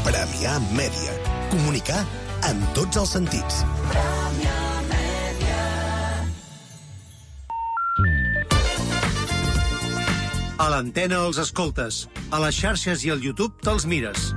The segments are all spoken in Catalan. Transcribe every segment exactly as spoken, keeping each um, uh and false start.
Premià Mèdia. Comunicar en tots els sentits. A l'antena els escoltes. A les xarxes i al YouTube te'ls mires.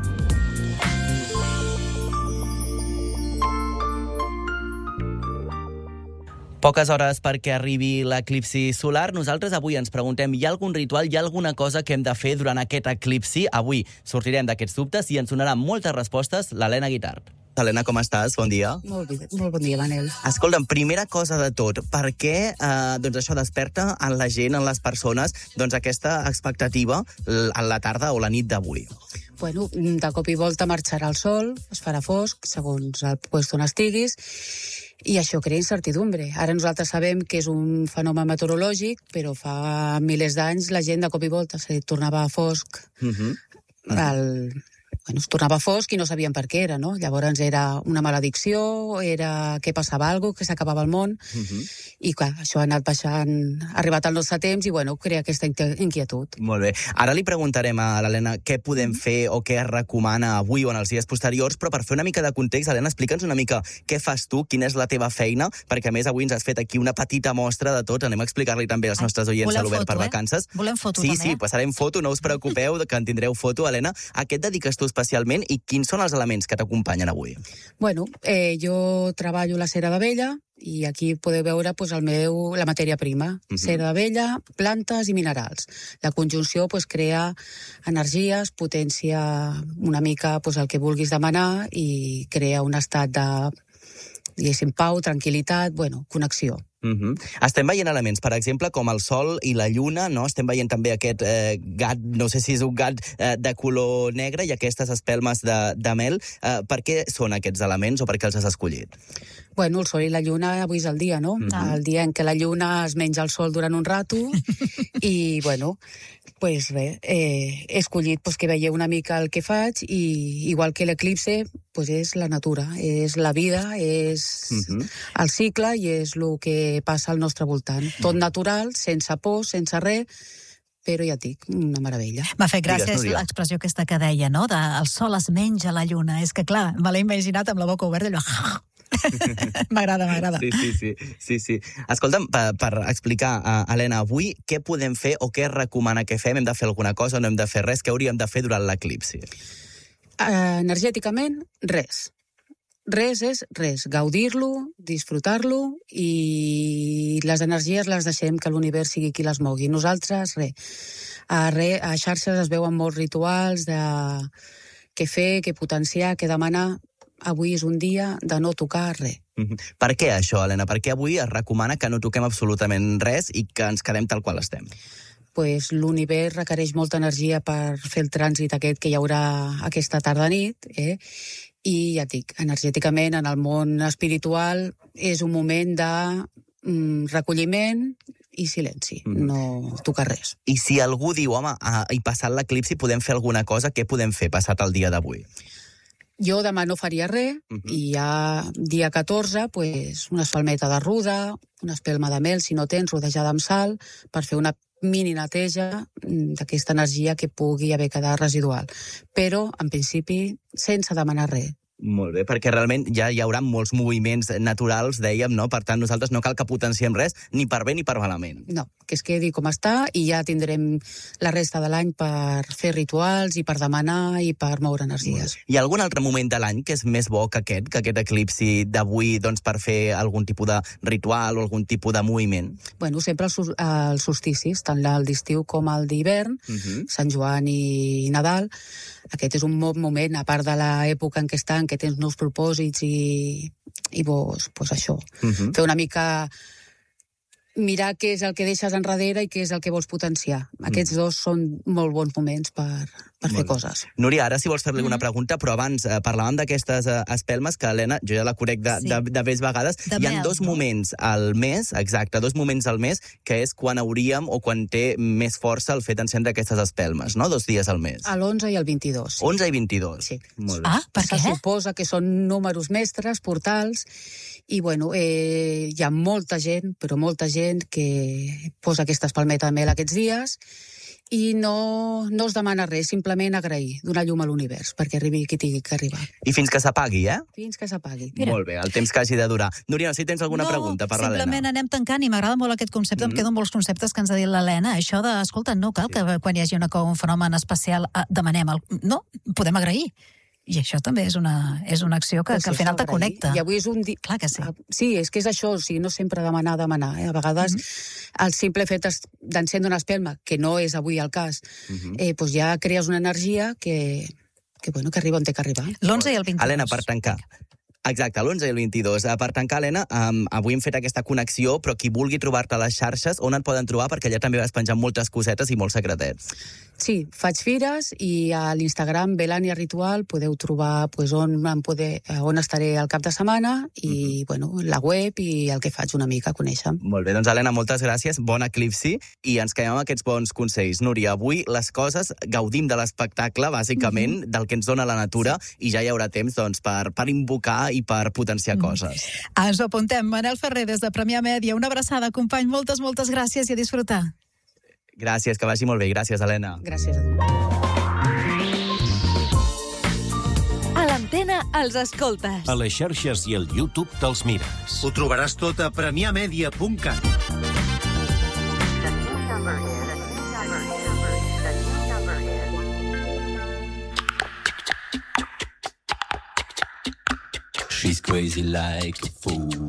Poques hores perquè arribi l'eclipsi solar. Nosaltres avui ens preguntem, hi ha algun ritual, hi ha alguna cosa que hem de fer durant aquest eclipsi? Avui sortirem d'aquests dubtes i ens donaran moltes respostes l'Helena Guitart. Helena, com estàs? Bon dia. Molt bé, molt bon dia, Manel. Escolta'm, primera cosa de tot, per què eh, doncs això desperta en la gent, en les persones, doncs aquesta expectativa a la tarda o la nit d'avui? Bueno, de cop i volta marxarà el sol, es farà fosc, segons el lloc on estiguis, i això crea incertidumbre. Ara nosaltres sabem que és un fenomen meteorològic, però fa milers d'anys la gent de cop i volta se tornava fosc, Uh-huh. el... Bueno, es tornava fosc i no sabien per què era, no? Llavors era una maledicció, era que passava alguna cosa, que s'acabava el món, Uh-huh. i clar, això ha anat baixant, ha arribat al nostre temps i, bueno, crea aquesta inquietud. Molt bé. Ara li preguntarem a l'Helena què podem fer o què es recomana avui o en els dies posteriors, però per fer una mica de context, Helena, explica'ns una mica què fas tu, quina és la teva feina, perquè a més avui ens has fet aquí una petita mostra de tot, anem a explicar-li també als nostres oients a l'Obert per eh? Vacances. Volem foto, sí, també. Sí, sí, passarem foto, no us preocupeu que en tindreu foto, Helena. A què et dediques tu especialment i quins són els elements que t'acompanyen avui? Bueno, eh, jo treballo la cera d'abella i aquí podeu veure pues, el meu, la matèria prima. Uh-huh. Cera d'abella, plantes i minerals. La conjunció pues, crea energies, potència una mica pues, el que vulguis demanar i crea un estat de, diguéssim, pau, tranquil·litat, bueno, connexió. Uh-huh. Estem veient elements, per exemple, com el sol i la lluna, no? Estem veient també aquest eh, gat, no sé si és un gat eh, de color negre i aquestes espelmes de, de mel. Eh, per què són aquests elements o per què els has escollit? Bueno, el sol i la lluna avui és el dia, no? Uh-huh. El dia en què la lluna es menja el sol durant un rato i, bueno, pues res, eh, he escollit pues, que veieu una mica el que faig i, igual que l'eclipse, pues és la natura, és la vida, és uh-huh. el cicle i és el que passa al nostre voltant. Tot natural, sense por, sense res, però ja et dic, una meravella. M'ha fet gràcia l'expressió aquesta que deia, no? De el sol es menja la lluna. És que, clar, me l'he imaginat amb la boca oberta i allò... M'agrada, m'agrada. Sí, sí, sí, sí, sí. Escolta'm, per, per explicar, uh, Helena, avui què podem fer o què recomana que fem? Hem de fer alguna cosa, no hem de fer res? Què hauríem de fer durant l'eclipsi? Uh, energèticament, res. Res és res. Gaudir-lo, disfrutar-lo i les energies les deixem que l'univers sigui qui les mogui. Nosaltres, res. A, re, a xarxes es veuen molts rituals de què fer, què potenciar, què demanar. Avui és un dia de no tocar res. Mm-hmm. Per què això, Helena? Per què avui es recomana que no toquem absolutament res i que ens quedem tal qual estem? Pues l'univers requereix molta energia per fer el trànsit aquest que hi haurà aquesta tarda-nit, eh? I ja et dic, energèticament, en el món espiritual, és un moment de mm, recolliment i silenci, mm. no tocar res. I si algú diu, home, ah, i passat l'eclipsi podem fer alguna cosa, què podem fer passat el dia d'avui? Jo demà no faria res, uh-huh. i ja dia catorze, pues, una espalmeta de ruda, una espelma de mel, si no tens, rodejada amb sal, per fer una mini neteja d'aquesta energia que pugui haver quedat residual. Però, en principi, sense demanar res. Molt bé, perquè realment ja hi haurà molts moviments naturals, dèiem, no? Per tant, nosaltres no cal que potenciem res, ni per bé ni per malament. No, que es quedi com està i ja tindrem la resta de l'any per fer rituals i per demanar i per moure energies. Hi ha algun altre moment de l'any que és més bo que aquest, que aquest eclipsi d'avui, doncs, per fer algun tipus de ritual o algun tipus de moviment? Bueno, sempre els, els solsticis, tant el d'estiu com el d'hivern, uh-huh. Sant Joan i Nadal. Aquest és un bon moment, a part de l'època en què estan, que tens nous propòsits i, i vos, pues això, uh-huh. fer una mica... mirar què és el que deixes enrere i què és el que vols potenciar. Aquests dos són molt bons moments per, per fer coses. Núria, ara si vols fer-li una pregunta, però abans eh, parlàvem d'aquestes eh, espelmes que, Helena, jo ja la conec de, sí. de, de més vegades. De Hi ha mel, dos no? moments al mes, exacte, dos moments al mes, que és quan hauríem o quan té més força el fet d'encendre aquestes espelmes, no? Dos dies al mes. A l'onze i el vint-i-dos. Sí. onze i vint-i-dos. Sí. Molt bé. Ah, per què? Se suposa que són números mestres, portals, i bueno, eh, hi ha molta gent, però molta gent que posa aquesta espalmeta de mel aquests dies i no, no es demana res, simplement agrair, donar llum a l'univers, perquè arribi qui tingui que arribar. I fins que s'apagui, eh? Fins que s'apagui. Molt bé, el temps que hagi de durar. Núria, si tens alguna no, pregunta per l'Helena. No, simplement anem tancant i m'agrada molt aquest concepte, mm-hmm. em quedo amb molts conceptes que ens ha dit l'Helena. Això de, escolta, no cal sí. que quan hi hagi una, un fenomen especial eh, demanem el... No, podem agrair. I això també és una, és una acció que, que al final te connecta. I avui és un dia... Clar que sí. Sí, és que és això, o sigui, no sempre demanar, demanar. Eh? A vegades mm-hmm. el simple fet d'encendre una espelma, que no és avui el cas, mm-hmm. eh, doncs ja crees una energia que, que, bueno, que arriba on té que arribar. L'onze i el vint-i-dos. Helena, per tancar. Exacte, l'onze i el vint-i-dos. Per tancar, Helena, um, avui hem fet aquesta connexió, però qui vulgui trobar-te a les xarxes, on et poden trobar? Perquè allà també vas penjar moltes cosetes i molts secretets. Sí, faig fires i a l'Instagram Belania Ritual podeu trobar pues, on, em poder, on estaré el cap de setmana i mm-hmm. bueno, la web i el que faig una mica, conèixer. Molt bé, doncs Helena, moltes gràcies, bon eclipsi i ens quedem amb aquests bons consells. Núria, avui les coses gaudim de l'espectacle, bàsicament, mm-hmm. del que ens dona la natura i ja hi haurà temps doncs, per, per invocar i per potenciar mm. coses. Ens ho apuntem. Manel Ferrer, des de Premià Mèdia. Una abraçada, company. Moltes, moltes gràcies i a disfrutar. Gràcies, que vagi molt bé. Gràcies, Helena. Gràcies a tu. A l'antena els escoltes. A les xarxes i al YouTube te'ls mires. Ho trobaràs tot a premià media punt cat. She's crazy like a fool.